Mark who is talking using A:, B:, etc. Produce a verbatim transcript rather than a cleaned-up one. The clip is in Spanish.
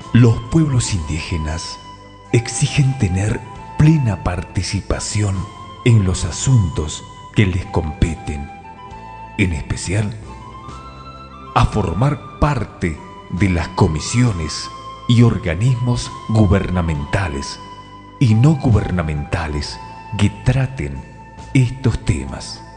A: Los pueblos indígenas exigen tener plena participación en los asuntos que les competen, en especial a formar parte de las comisiones y organismos gubernamentales y no gubernamentales que traten estos temas.